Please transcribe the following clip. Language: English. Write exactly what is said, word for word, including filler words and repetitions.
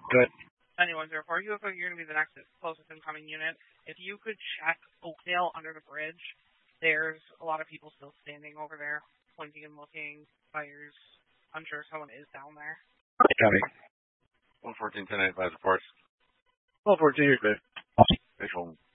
Good. Anyone zero four, you look like you're going to be the next closest incoming unit. If you could check Oakdale under the bridge, there's a lot of people still standing over there, pointing and looking, fires. I'm sure someone is down there. Copy. one fourteen ten eight, advise reports. one fourteen, you're clear. Visual.